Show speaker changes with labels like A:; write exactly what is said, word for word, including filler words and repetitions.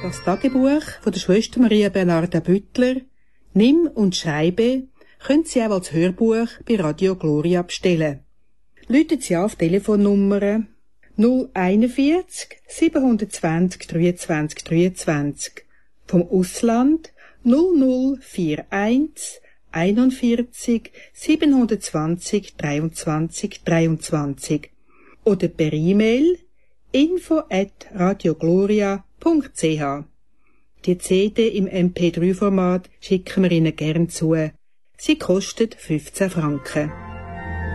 A: Das Tagebuch von der Schwester Maria Bernarda Büttler, Nimm und Schreibe, können Sie auch als Hörbuch bei Radio Gloria bestellen. Rufen Sie auf die Telefonnummer null einundvierzig siebenhundertzwanzig dreiundzwanzig dreiundzwanzig, vom Ausland null null einundvierzig einundvierzig siebenhundertzwanzig dreiundzwanzig dreiundzwanzig oder per E-Mail info at radiogloria punkt c h. Die C D im M P drei Format schicken wir Ihnen gern zu. Sie kostet fünfzehn Franken.